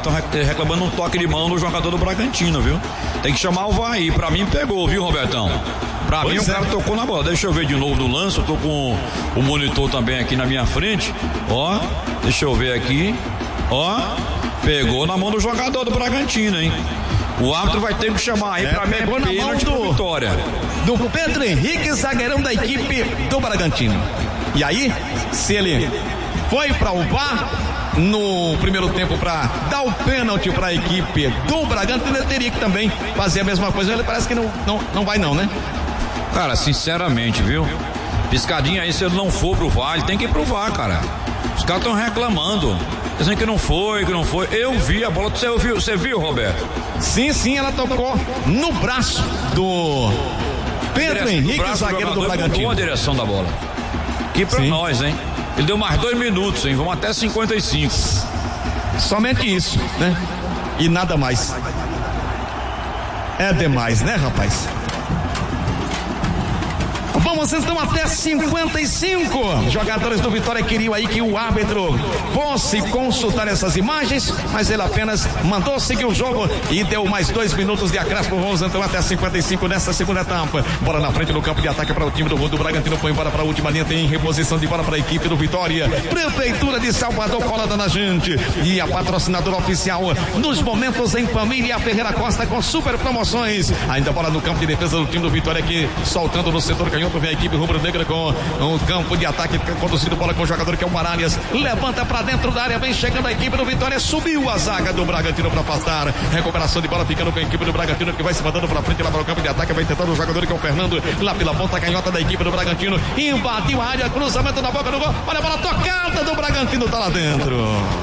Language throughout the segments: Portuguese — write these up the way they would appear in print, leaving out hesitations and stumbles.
estão reclamando um toque de mão do jogador do Bragantino, viu? Tem que chamar o VAR aí. Pra mim pegou, viu, Robertão? Pra mim o cara tocou na bola. Deixa eu ver de novo do lance. Eu tô com o monitor também aqui na minha frente. Ó, deixa eu ver aqui. Ó, pegou na mão do jogador do Bragantino, hein? O árbitro vai ter que chamar aí pra mim. Pegou na mão do Vitória. Do Pedro Henrique, zagueirão da equipe do Bragantino. E aí, se ele foi para o VAR no primeiro tempo para dar o pênalti para a equipe do Bragantino, ele teria que também fazer a mesma coisa. Ele parece que não vai não, né? Cara, sinceramente, viu? Piscadinha aí, se ele não for pro VAR, ele tem que ir pro VAR, cara. Os caras estão reclamando, dizendo que não foi. Eu vi a bola, você viu, Roberto? Sim, ela tocou no braço do Pedro Henrique, zagueiro do Bragantino. Boa direção da bola. Aqui pra nós, hein? Ele deu mais 2 minutos, hein? Vamos até 55. Somente isso, né? E nada mais. É demais, né, rapaz? Vamos então até 55. Jogadores do Vitória queriam aí que o árbitro fosse consultar essas imagens, mas ele apenas mandou seguir o jogo e deu mais 2 minutos de acréscimo. Vamos então até 55 nessa segunda etapa. Bola na frente no campo de ataque para o time do Bragantino. Foi embora para a última linha, tem reposição de bola para a equipe do Vitória. Prefeitura de Salvador colada na gente. E a patrocinadora oficial nos momentos em família, Ferreira Costa com super promoções. Ainda bola no campo de defesa do time do Vitória aqui, soltando no setor canhoto. Vem a equipe rubro-negra com um campo de ataque conduzido bola com o jogador que é o Maralhas, levanta pra dentro da área, vem chegando a equipe do Vitória, subiu a zaga do Bragantino pra afastar, recuperação de bola ficando com a equipe do Bragantino que vai se mandando pra frente lá para o campo de ataque, vai tentando o jogador que é o Fernando, lá pela ponta canhota da equipe do Bragantino, invadiu a área, cruzamento na boca do gol, olha a bola tocada do Bragantino, tá lá dentro.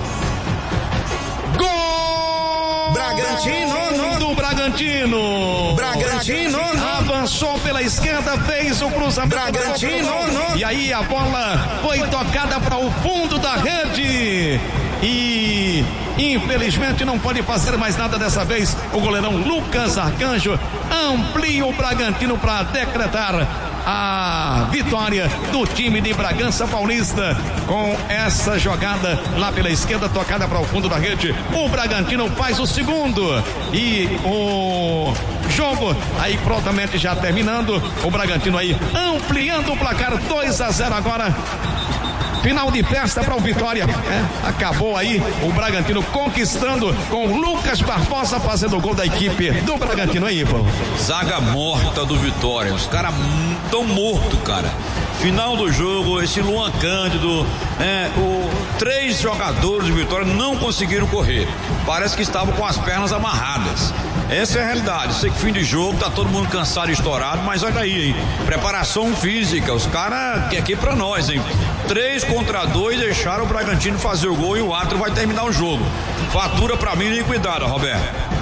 Gol! Bragantino! Do Bragantino! Avançou pela esquerda, fez o cruzamento. Bragantino! E aí a bola foi tocada para o fundo da rede. E infelizmente não pode fazer mais nada dessa vez. O goleirão Lucas Arcanjo amplia o Bragantino para decretar a vitória do time de Bragança Paulista com essa jogada lá pela esquerda, tocada para o fundo da rede. O Bragantino faz o segundo e o jogo aí prontamente já terminando. O Bragantino aí ampliando o placar, 2-0 agora. Final de festa para o Vitória. Acabou aí o Bragantino conquistando com o Lucas Barbosa fazendo o gol da equipe do Bragantino aí, pô. Zaga morta do Vitória. Os caras tão mortos, cara. Final do jogo, esse Luan Cândido, 3 jogadores do Vitória não conseguiram correr. Parece que estavam com as pernas amarradas. Essa é a realidade. Sei que fim de jogo, tá todo mundo cansado e estourado, mas olha aí, hein? Preparação física, os caras que aqui pra nós, hein? 3 contra 2 deixaram o Bragantino fazer o gol e o árbitro vai terminar o jogo. Fatura pra mim e cuidado, Roberto.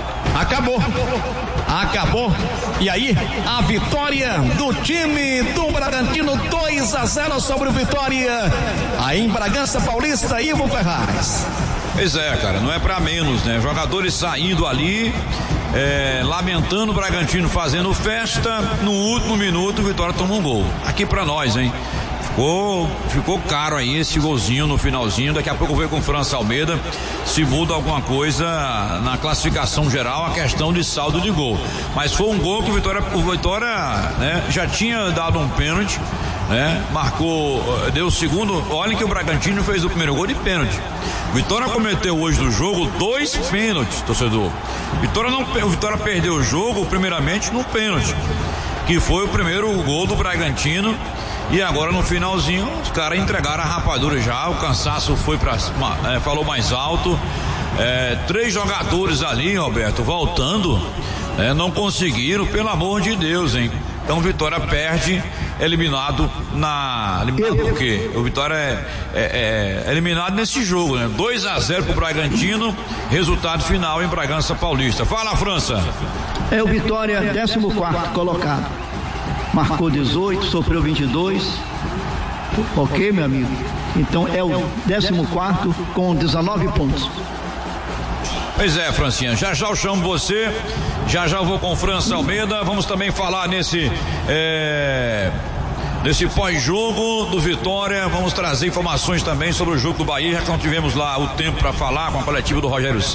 Acabou. E aí, a vitória do time do Bragantino, 2-0 sobre o Vitória. Aí em Bragança Paulista, Ivo Ferraz. Pois é, cara, não é pra menos, né? Jogadores saindo ali, lamentando o Bragantino fazendo festa. No último minuto, o Vitória tomou um gol. Aqui pra nós, hein? Ficou caro aí esse golzinho no finalzinho. Daqui a pouco eu vou com o França Almeida se muda alguma coisa na classificação geral, a questão de saldo de gol. Mas foi um gol que o Vitória já tinha dado um pênalti, marcou, deu o segundo. Olhem que o Bragantino fez o primeiro gol de pênalti. O Vitória cometeu hoje no jogo 2 pênaltis, torcedor. O Vitória perdeu o jogo primeiramente no pênalti, que foi o primeiro gol do Bragantino. E agora no finalzinho os caras entregaram a rapadura já, o cansaço foi falou mais alto. 3 jogadores ali, Roberto, voltando, não conseguiram, pelo amor de Deus, hein? Então Vitória perde, eliminado por quê? O Vitória é eliminado nesse jogo, né? 2-0 pro Bragantino, resultado final em Bragança Paulista. Fala, França. O Vitória 14º colocado. Marcou 18, sofreu 22. Ok, meu amigo? Então é o 14º com 19 pontos. Pois é, Francinha, já eu chamo você, já eu vou com o França Almeida. Vamos também falar nesse pós-jogo do Vitória. Vamos trazer informações também sobre o jogo do Bahia, já que não tivemos lá o tempo para falar com a coletiva do Rogério Ceni.